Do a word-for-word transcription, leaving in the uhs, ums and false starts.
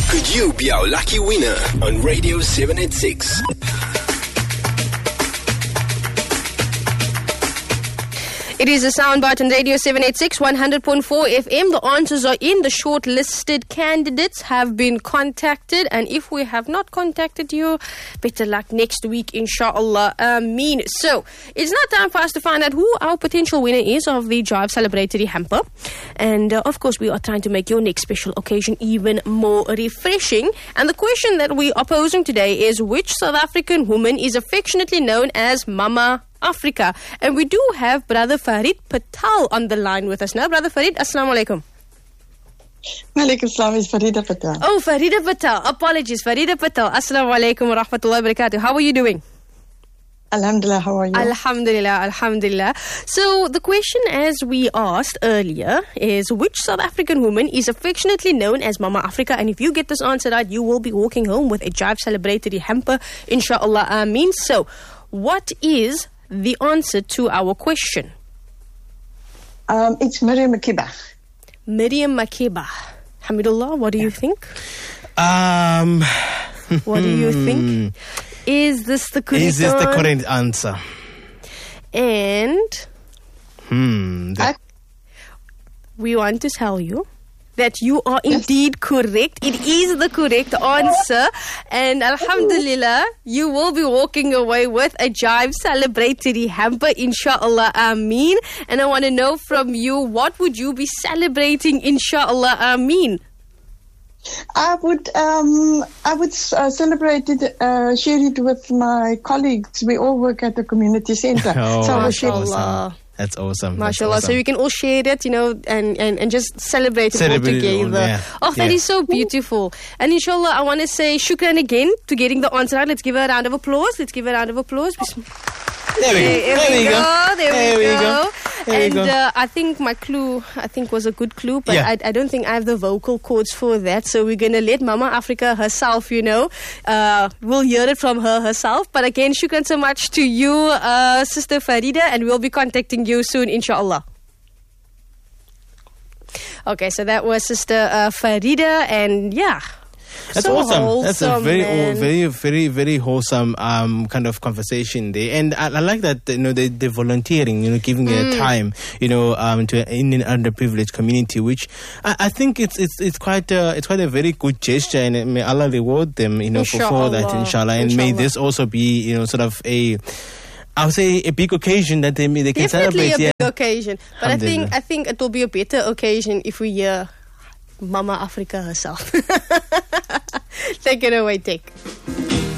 Could you be our lucky winner on Radio seven eighty-six? It is a soundbite on Radio seven eighty-six, one hundred point four F M. The answers are in. The shortlisted candidates have been contacted. And if we have not contacted you, better luck next week, inshallah. Ameen. So, it's now time for us to find out who our potential winner is of the Jive Celebratory Hamper. And, uh, of course, we are trying to make your next special occasion even more refreshing. And the question that we are posing today is, which South African woman is affectionately known as Mama Africa? And we do have Brother Farid Patel on the line with us now. Brother Farid, Assalamu alaikum. Walaikum salam, is Farida Patel. Oh, Farida Patel. Apologies, Farida Patel. Assalamu alaikum wa rahmatullahi wa barakatuh. How are you doing? Alhamdulillah, how are you? Alhamdulillah, Alhamdulillah. So the question, as we asked earlier, is which South African woman is affectionately known as Mama Africa? And if you get this answer right, you will be walking home with a Jive Celebratory Hamper, inshallah. Ameen. So, what is the answer to our question? Um, it's Miriam Makeba. Miriam Makeba. Hamidullah, what do you think? Um, what do you think? Is this the correct Is this the answer? correct answer? And Hmm. that- we want to tell you that you are indeed correct. It is the correct answer. And alhamdulillah, you will be walking away with a Jive Celebratory Hamper, inshallah. Ameen. And I want to know from you, what would you be celebrating, inshallah? Ameen. I would, um, I would uh, celebrate it, uh, share it with my colleagues. We all work at the community center. Oh, so I will that's share- awesome. That's awesome. That's MashaAllah. awesome. So we can all share it, you know, and, and, and just celebrate it Celebrate it all all, together. yeah. Oh, that Yeah. is so beautiful. And inshallah, I want to say shukran again to getting the answer right. Let's give her a round of applause. Let's give her a round of applause. There we go. There, There we we go. go. There, There we we go. go. There And we go. uh, I think my clue, I think, was a good clue, but Yeah. I, I don't think I have the vocal cords for that. So we're going to let Mama Africa herself, you know, uh, we'll hear it from her herself. But again, shukran so much to you, uh, Sister Farida, and we'll be contacting you soon, inshallah. Okay, so that was Sister uh, Farida, and yeah. That's so awesome. That's a wholesome, very, man. very, very, very wholesome um, kind of conversation there, and I, I like that. You know, they they're volunteering. You know, giving their time. You know, um, to in an underprivileged community, which I, I think it's it's it's quite a, it's quite a very good gesture, and may Allah reward them. You know, for, for that, Inshallah. inshallah, and may Inshallah. this also be, you know, sort of a, I would say, a big occasion that they may they can Definitely celebrate. a big Yeah. occasion. But I think Alhamdulillah. I think it will be a better occasion if we hear Mama Africa herself. Take it away, Dick.